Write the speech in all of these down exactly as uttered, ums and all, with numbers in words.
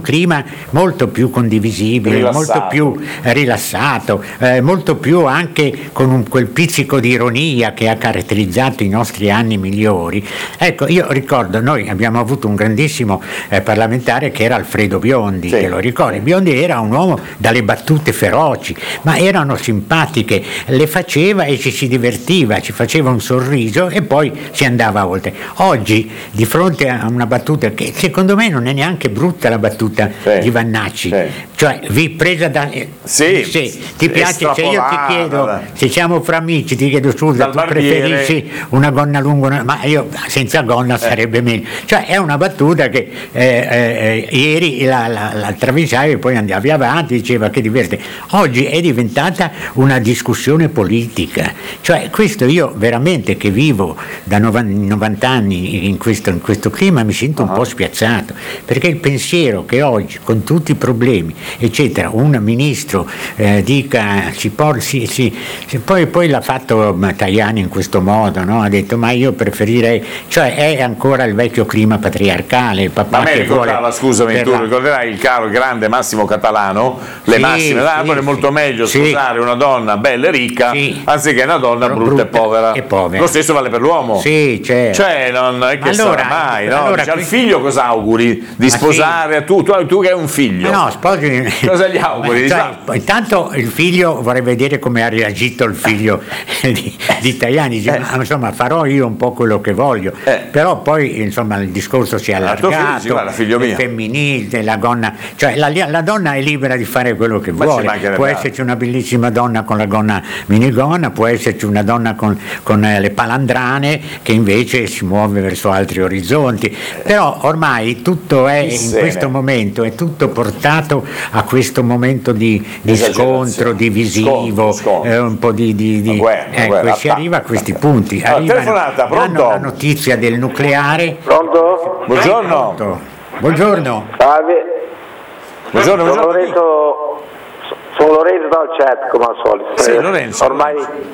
clima molto più condivisibile, Rilassato. molto più rilassato, eh, molto più anche con un, quel pizzico di ironia che ha caratterizzato i nostri anni migliori. Ecco, io ricordo, noi abbiamo avuto un grandissimo eh, parlamentare che era Alfredo Biondi, sì, te lo ricordi? sì. Biondi era un uomo dalle battute feroci, ma erano simpatiche, le faceva e ci si divertiva, ci faceva un sorriso e poi si andava oltre. Oggi, di fronte a una battuta che secondo me non è neanche brutta, la battuta sì, di Vannacci, sì. cioè vi presa da Sì, se ti piace, se io ti chiedo, estrapolata. se siamo fra amici, ti chiedo scusa, Dal tu barbiere. preferisci una gonna lunga, una- ma io senza gonna sarebbe meglio. Cioè è una battuta che eh, eh, ieri la, la, la travisavi e poi andavi avanti, diceva che diverte. Oggi è diventata una discussione politica, cioè questo io veramente che vivo da novanta anni in questo, in questo clima mi sento un Uh-huh. po' spiazzato, perché il pensiero che oggi con tutti i problemi eccetera un ministro eh, dica si porsi, si, si, poi, poi l'ha fatto Tajani in questo modo, no? Ha detto ma io preferirei, cioè è ancora il vecchio clima patriarcale, il papà Ma a me che ricordava, vuole scusami, per tu la- ricorderai il caro grande Massimo Catalano, le Sì, massime d'Arbore, sì, è molto sì. meglio Sì. sposare una donna bella e ricca Sì. anziché una donna brutta, Brutta e, povera. e povera. Lo stesso vale per l'uomo. Sì, certo. Cioè, non è che Allora, sarà mai, no? allora Dice, al qui- figlio cosa auguri? Di Ma sposare tu, tu, tu che hai un figlio. No, sposi. Cosa gli auguri? Cioè, intanto il figlio, vorrei vedere come ha reagito il figlio di, di Tajani, dice, Eh. ma, insomma farò io un po' quello che voglio, Eh. però poi insomma il discorso si è Ah, tuo figlio allargato, dice, guarda, figlio il mio. femminile, la donna, cioè la, la donna è libera di fare quello che Ma ci vuole, mancherebbe può altro. esserci una bellissima donna con la gonna minigonna, può esserci una donna con, con eh, le palandrane che invece si muove verso altri orizzonti, però ormai tutto è Chi in se ne- questo momento è tutto portato a questo momento di, di Esagerazione. scontro divisivo, Scontro, scontro. eh, un po' di, di, di- La guerra, la ecco, guerra, e si attacco. arriva a questi punti. Allora, Arrivano- telefonata, danno pronto? la notizia del nucleare. Pronto? Buongiorno. Pronto? Buongiorno. Salve. Buongiorno, Sono buongiorno. Lorenzo, sono Lorenzo dal chat come al solito. Sì, Eh, Lorenzo, Ormai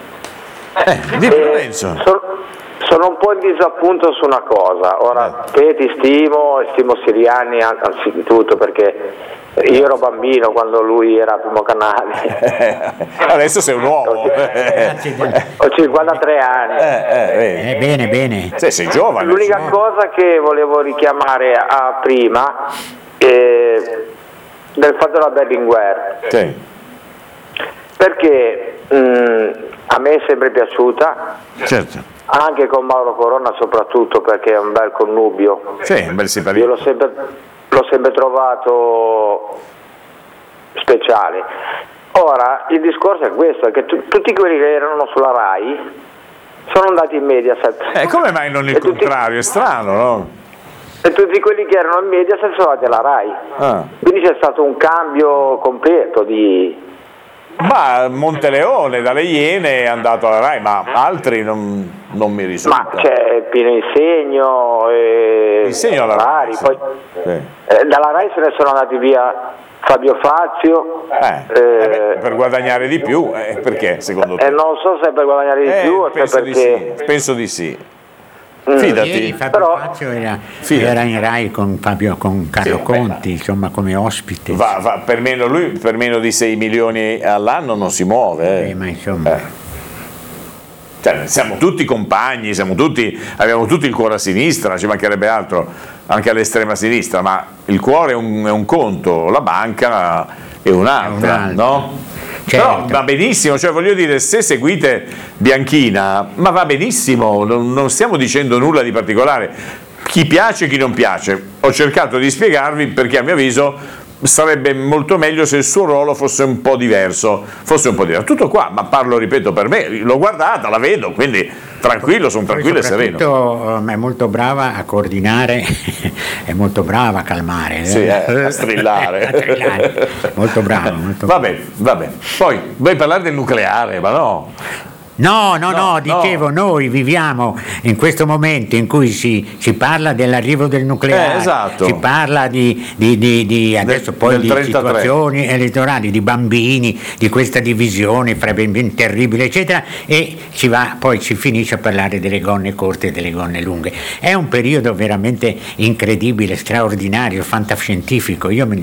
Eh, dimmi, eh, Lorenzo. so- sono un po' in disappunto su una cosa. Ora, te ti stimo, e stimo Siriani an- anzitutto perché io ero bambino quando lui era al primo canale. Eh, adesso sei un uomo. Eh, Ho cinquantatré anni. eh, vedi. Eh, bene, bene. Sì, sei giovane. L'unica cosa che volevo richiamare a prima è del fatto della Berlinguer, Sì. perché mh, a me è sempre piaciuta, Certo. anche con Mauro Corona soprattutto perché è un bel connubio. Sì, un bel Io siparino. l'ho sempre, l'ho sempre trovato speciale. Ora, il discorso è questo, è che tu- tutti quelli che erano sulla RAI sono andati in Mediaset. Eh, come mai non il E tutti- contrario? È strano, no? E tutti quelli che erano in Mediaset sono andati alla RAI. Ah. Quindi c'è stato un cambio completo di... Ma Monteleone dalle Iene è andato alla Rai, ma altri non, non mi Ma risulta. c'è Pino Insegno e Insegno alla Rai, vari, sì. poi, Sì. eh, dalla RAI se ne sono andati via Fabio Fazio, Eh, eh, eh beh, per guadagnare di più, eh, perché secondo te? e non so se per guadagnare di Eh, più o se penso, di perché... sì, penso di sì. Mm. Fidati. Ieri Fabio Però- Fazio era, Fidati. era in Rai con, Fabio, con Carlo Sì, Conti, insomma come ospite. Va, va, per, meno, lui per meno di sei milioni all'anno non si muove. Eh, Eh. ma insomma, Eh. Cioè, siamo tutti compagni, siamo tutti, abbiamo tutti il cuore a sinistra, ci mancherebbe altro, anche all'estrema sinistra, ma il cuore è un, è un conto, la banca è un'altra, È un'altra. no? Certo. Però va benissimo, cioè voglio dire, se seguite Bianchina, ma va benissimo, non, non stiamo dicendo nulla di particolare, chi piace e chi non piace. Ho cercato di spiegarvi perché a mio avviso sarebbe molto meglio se il suo ruolo fosse un po' diverso, fosse un po' diverso. Tutto qua, ma parlo, ripeto, per me, l'ho guardata, la vedo, quindi tranquillo, sono poi tranquillo e sereno. soprattutto um, è molto brava a coordinare, è molto brava a calmare, Sì, eh, a strillare. A strillare. Molto brava, molto Va bene, va bene. Poi vuoi parlare del nucleare, ma no. No, no, no, No, dicevo, no. noi viviamo in questo momento in cui si, si parla dell'arrivo del nucleare, Eh, esatto. si parla di, di, di, di adesso Del- poi del di trentatré. situazioni elettorali, di bambini, di questa divisione fra ben, ben terribile, eccetera, e si va, poi si finisce a parlare delle gonne corte e delle gonne lunghe. È un periodo veramente incredibile, straordinario, fantascientifico. Io me